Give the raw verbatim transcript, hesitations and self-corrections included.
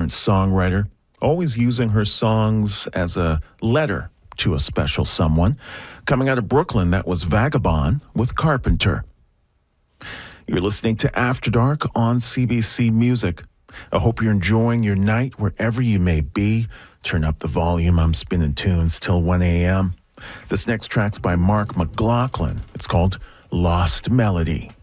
excellent songwriter, always using her songs as a letter to a special someone. Coming out of Brooklyn, that was Vagabond with Carpenter. You're listening to After Dark on C B C Music. I hope you're enjoying your night wherever you may be. Turn up the volume. I'm spinning tunes till one a.m. This next track's by Mark McLaughlin. It's called Lost Melody.